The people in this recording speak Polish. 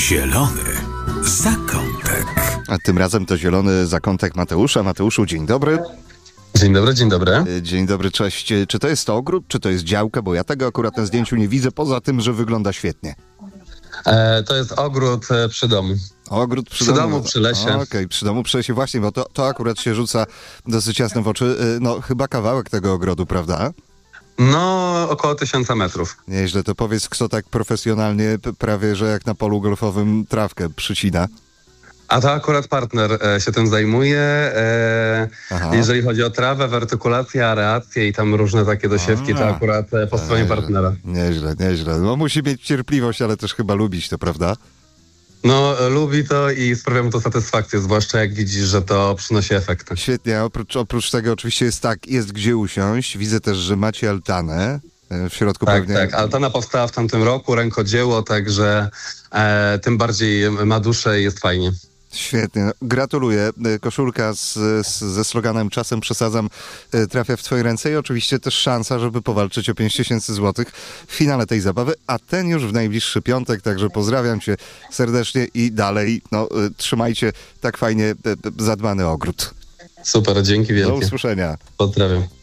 Zielony zakątek. A tym razem to zielony zakątek Mateusza. Mateuszu, dzień dobry. Dzień dobry, dzień dobry. Dzień dobry, cześć. Czy to jest ogród, czy to jest działka? Bo ja tego akurat na zdjęciu nie widzę, poza tym, że wygląda świetnie. To jest ogród przy domu. Ogród przy domu, przy lesie. Okej, przy domu, przy lesie, właśnie, bo to akurat się rzuca dosyć jasno w oczy. No, chyba kawałek tego ogrodu, prawda? No, około 1000 metrów. Nieźle, to powiedz, kto tak profesjonalnie, prawie że jak na polu golfowym, trawkę przycina. A to akurat partner się tym zajmuje. Jeżeli chodzi o trawę, wertykulację, areację i tam różne takie dosiewki, to akurat po stronie partnera. Nieźle. No musi mieć cierpliwość, ale też chyba lubić to, prawda? No, lubi to i sprawia mu to satysfakcję, zwłaszcza jak widzisz, że to przynosi efekty. Świetnie, oprócz tego oczywiście jest gdzie usiąść. Widzę też, że macie altanę. W środku Tak, pewnie... tak. Altana powstała w tamtym roku, rękodzieło, także tym bardziej ma duszę i jest fajnie. Świetnie, gratuluję. Koszulka ze sloganem "Czasem przesadzam" trafia w twoje ręce i oczywiście też szansa, żeby powalczyć o 5000 złotych w finale tej zabawy, a ten już w najbliższy piątek, także pozdrawiam cię serdecznie i dalej, trzymajcie tak fajnie zadbany ogród. Super, dzięki wielkie. Do usłyszenia. Pozdrawiam.